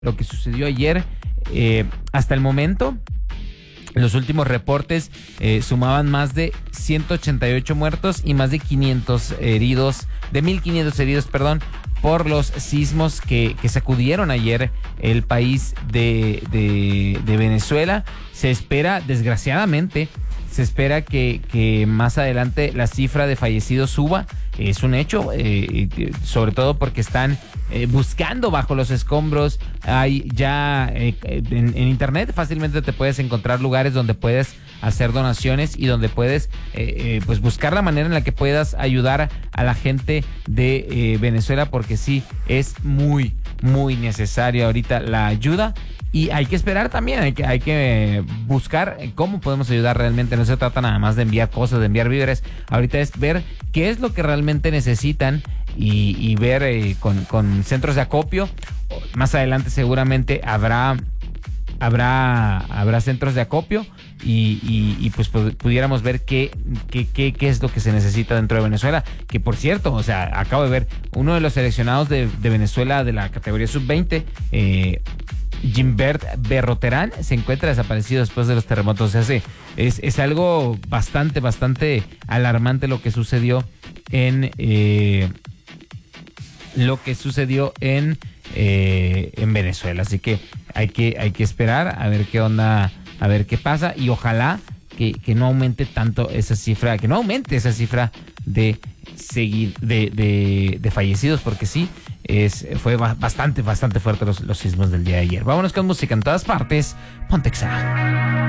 lo que sucedió ayer. Hasta el momento, los últimos reportes sumaban más de 188 muertos y más de 500 heridos, de 1.500 heridos, perdón, por los sismos que sacudieron ayer el país de Venezuela. Se espera, desgraciadamente, que más adelante la cifra de fallecidos suba. Es un hecho, sobre todo porque están buscando bajo los escombros. Hay ya en internet fácilmente te puedes encontrar lugares donde puedes hacer donaciones y donde puedes pues buscar la manera en la que puedas ayudar a la gente de Venezuela, porque sí es muy, muy necesaria ahorita la ayuda. Y hay que esperar también, hay que buscar cómo podemos ayudar realmente. No se trata nada más de enviar cosas, de enviar víveres. Ahorita es ver qué es lo que realmente necesitan y ver con centros de acopio. Más adelante seguramente habrá centros de acopio y pues pudiéramos ver qué es lo que se necesita dentro de Venezuela. Que por cierto, o sea, acabo de ver uno de los seleccionados de Venezuela de la categoría sub-20, Gimbert Berroterán, se encuentra desaparecido después de los terremotos. O sea, es algo bastante alarmante lo que sucedió en Venezuela. Así que hay que esperar a ver qué onda, a ver qué pasa, y ojalá que no aumente tanto esa cifra, de fallecidos, porque sí fue bastante fuerte los sismos del día de ayer. Vámonos con música en todas partes. Ponte Exa.